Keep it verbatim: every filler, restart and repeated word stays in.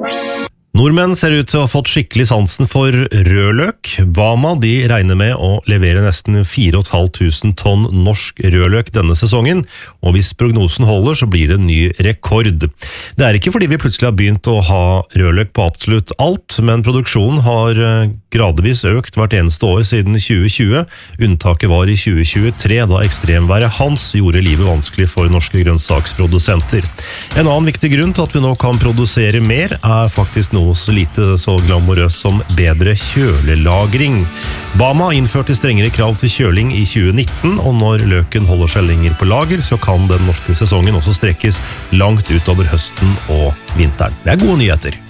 Nordmenn ser ut til å ha fått skikkelig sansen for rødløk. Bama de regner med å levere nesten fire og et halvt tusen tonn norsk rødløk denne sesongen, og hvis prognosen holder så blir det en ny rekord. Det er ikke fordi vi plutselig har begynt å ha rødløk på absolutt alt, men produksjonen har gradvis økt hvert eneste år siden tjue tjue. Unntaket var i tjue tjuetre, da ekstremværet Hans gjorde livet vanskelig for norske grønnsaksprodusenter. En annen viktig grunn til at vi nå kan produsere mer er faktisk noe så lite så glamorøst som bedre kjølelagring. Bama innførte strengere krav til kjøling i tjue nitten, og når løken holder seg lenger på lager, så kan den norske sesongen også strekkes langt utover høsten og vinteren. Det er gode nyheter.